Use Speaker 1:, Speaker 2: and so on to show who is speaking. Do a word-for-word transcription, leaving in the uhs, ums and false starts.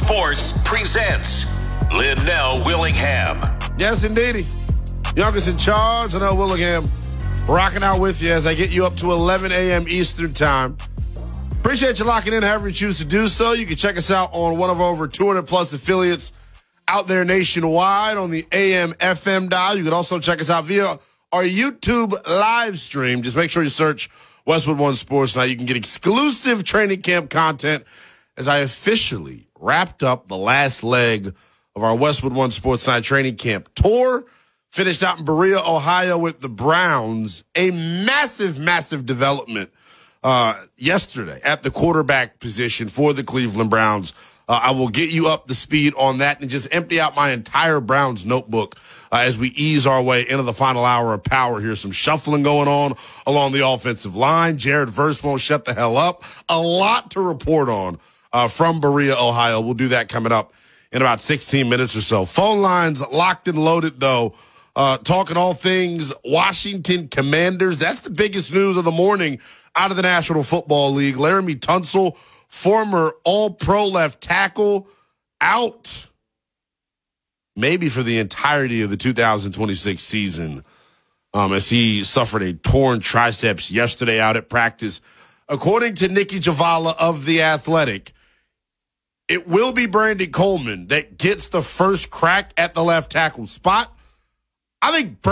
Speaker 1: Sports presents Linnell Willingham.
Speaker 2: Yes, indeedy. Youngest in charge, Linnell Willingham, rocking out with you as I get you up to eleven a.m. Eastern Time. Appreciate you locking in however you choose to do so. You can check us out on one of over two hundred plus affiliates out there nationwide on the A M F M dial. You can also check us out via our YouTube live stream. Just make sure you search Westwood One Sports Night. You can get exclusive training camp content as I officially wrapped up the last leg of our Westwood One Sports Night training camp tour. Finished out in Berea, Ohio with the Browns. A massive, massive development uh, yesterday at the quarterback position for the Cleveland Browns. Uh, I will get you up to speed on that and just empty out my entire Browns notebook uh, as we ease our way into the final hour of power here. Some shuffling going on along the offensive line. Jared Verse won't shut the hell up. A lot to report on uh, from Berea, Ohio. We'll do that coming up in about sixteen minutes or so. Phone lines locked and loaded, though. Uh, talking all things Washington Commanders. That's the biggest news of the morning out of the National Football League. Laramie Tunsil, former all-pro left tackle, out maybe for the entirety of the two thousand twenty-six season um, as he suffered a torn triceps yesterday out at practice. According to Nikki Javala of The Athletic, it will be Brandon Coleman that gets the first crack at the left tackle spot. I think